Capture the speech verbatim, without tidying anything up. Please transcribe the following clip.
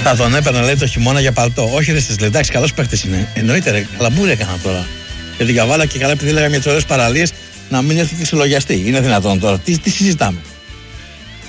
Θα τον έπαιρνα, λέει, το χειμώνα για παλτό. Όχι, δεν σα λέει, εντάξει, καλό παίχτη είναι. Εννοείται, ρε, καλαμπούρι έκανα τώρα. Για την Καβάλα και καλά, επειδή λέγαμε για τι ωραίε παραλίε, να μην έρθει και συλλογιαστεί. Είναι δυνατόν τώρα. Τι, τι συζητάμε.